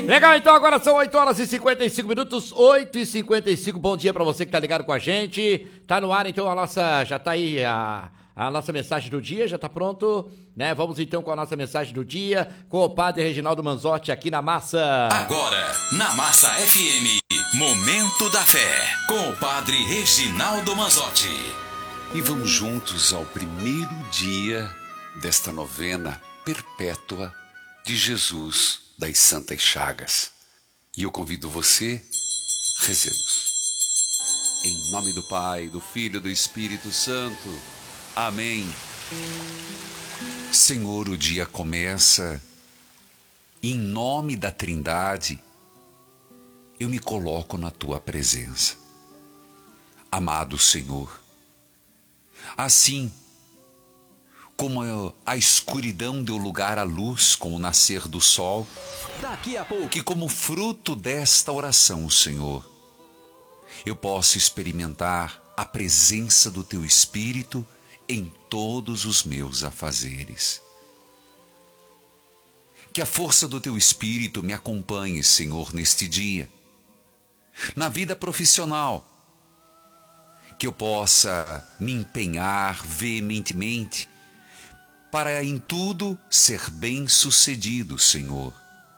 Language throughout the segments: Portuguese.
Legal, então agora são 8 horas e 55 minutos, 8h55. Bom dia pra você que tá ligado com a gente. Tá no ar, então, já tá aí a nossa mensagem do dia, já tá pronto, né? Vamos então com a nossa mensagem do dia, com o padre Reginaldo Manzotti aqui na Massa. Agora, na Massa FM, Momento da Fé, com o padre Reginaldo Manzotti. E vamos juntos ao primeiro dia desta novena perpétua de Jesus das Santas Chagas. E eu convido você, rezemos. Em nome do Pai, do Filho e do Espírito Santo. Amém. Senhor, o dia começa. Em nome da Trindade, eu me coloco na Tua presença. Amado Senhor, assim como a escuridão deu lugar à luz com o nascer do sol, daqui a pouco, que como fruto desta oração, Senhor, eu posso experimentar a presença do Teu Espírito em todos os meus afazeres. Que a força do Teu Espírito me acompanhe, Senhor, neste dia, na vida profissional, que eu possa me empenhar veementemente para em tudo ser bem-sucedido, Senhor.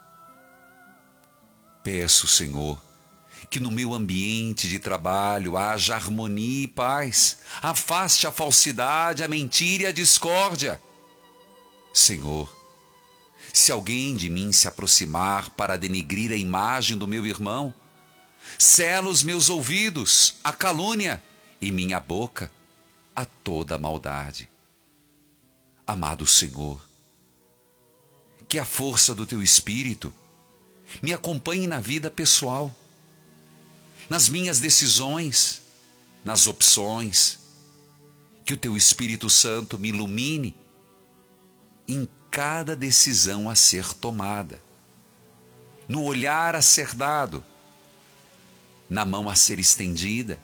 Peço, Senhor, que no meu ambiente de trabalho haja harmonia e paz. Afaste a falsidade, a mentira e a discórdia. Senhor, se alguém de mim se aproximar para denegrir a imagem do meu irmão, sela os meus ouvidos à calúnia e minha boca a toda maldade. Amado Senhor, que a força do Teu Espírito me acompanhe na vida pessoal, nas minhas decisões, nas opções, que o Teu Espírito Santo me ilumine em cada decisão a ser tomada, no olhar a ser dado, na mão a ser estendida,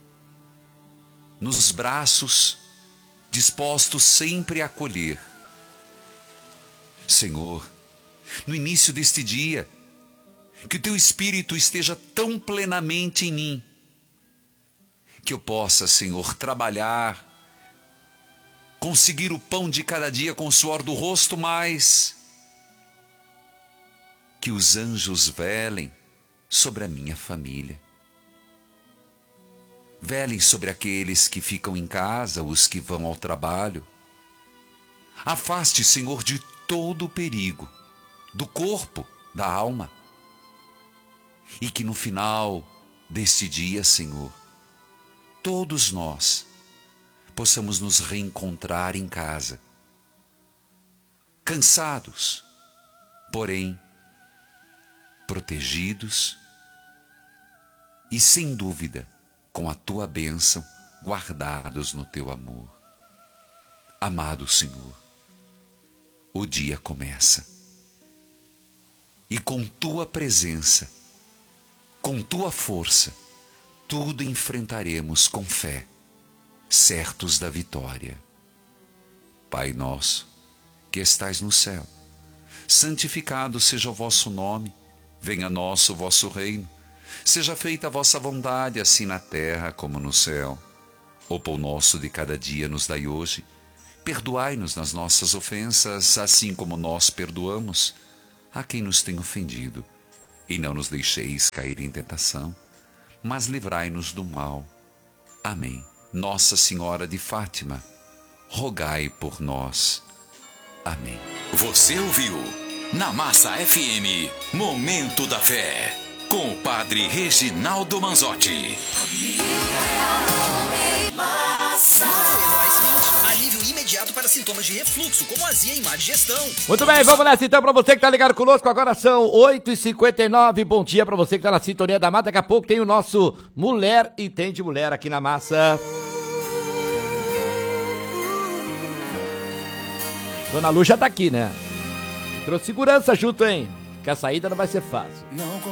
nos braços dispostos sempre a acolher. Senhor, no início deste dia, que o Teu Espírito esteja tão plenamente em mim, que eu possa, Senhor, trabalhar, conseguir o pão de cada dia com o suor do rosto, mas que os anjos velem sobre a minha família. Velem sobre aqueles que ficam em casa, os que vão ao trabalho. Afaste, Senhor, de todo o perigo, do corpo, da alma. E que no final deste dia, Senhor, todos nós possamos nos reencontrar em casa, cansados, porém protegidos e, sem dúvida, com a Tua bênção, guardados no Teu amor. Amado Senhor, o dia começa. E com Tua presença, com Tua força, tudo enfrentaremos com fé, certos da vitória. Pai nosso, que estais no céu, santificado seja o vosso nome, venha a nós o vosso reino. Seja feita a vossa vontade, assim na terra como no céu. O pão nosso de cada dia nos dai hoje. Perdoai-nos nas nossas ofensas, assim como nós perdoamos a quem nos tem ofendido. E não nos deixeis cair em tentação, mas livrai-nos do mal. Amém. Nossa Senhora de Fátima, rogai por nós. Amém. Você ouviu na Massa FM, Momento da Fé, com o padre Reginaldo Manzotti. Alívio imediato para sintomas de refluxo, como azia e má digestão. Muito bem, vamos nessa então pra você que tá ligado conosco. Agora são 8h59. Bom dia pra você que tá na sintonia da Massa. Daqui a pouco tem o nosso Mulher Entende Mulher aqui na Massa. Dona Lu já tá aqui, né? Trouxe segurança junto, hein? Que a saída não vai ser fácil.